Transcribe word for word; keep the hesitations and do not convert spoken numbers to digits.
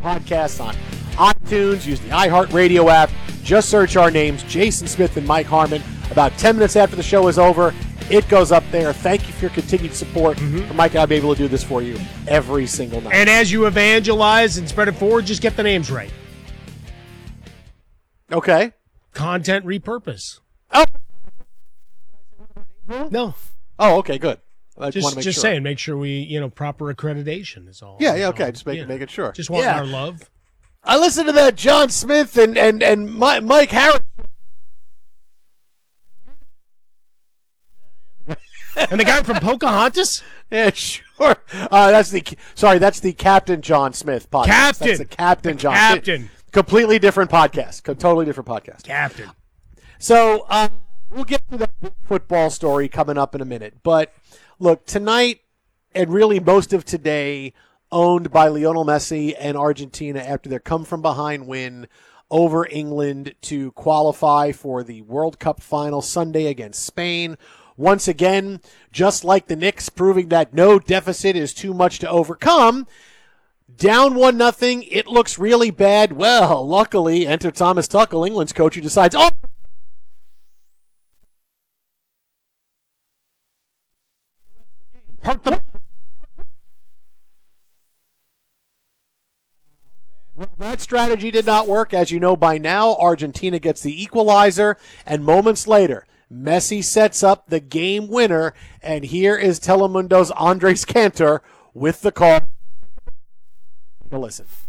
podcasts on iTunes. Use the iHeartRadio app. Just search our names, Jason Smith and Mike Harmon. About ten minutes after the show is over, it goes up there. Thank you for your continued support. Mm-hmm. For Mike and I'll be able to do this for you every single night. And as you evangelize and spread it forward, just get the names right. Okay. Content repurpose. Oh. No. Oh, okay, good. I just want to make just sure. saying, make sure we, you know, proper accreditation is all. Yeah, yeah, okay. All, just make, yeah. making sure. Just want yeah. our love. I listened to that John Smith and, and, and Mike Harris. And the guy from Pocahontas? Yeah, sure. Uh, that's the sorry. That's the Captain John Smith podcast. Captain. That's the Captain the John. Captain. Completely different podcast. Co- totally different podcast. Captain. So uh, we'll get to the football story coming up in a minute. But look, tonight and really most of today owned by Lionel Messi and Argentina after their come-from-behind win over England to qualify for the World Cup final Sunday against Spain. Once again, just like the Knicks, proving that no deficit is too much to overcome. Down one nothing, it looks really bad. Well, luckily, enter Thomas Tuchel, England's coach, who decides, oh, hurt them. That strategy did not work. As you know by now, Argentina gets the equalizer, and moments later, Messi sets up the game winner, and here is Telemundo's Andres Cantor with the call. Listen.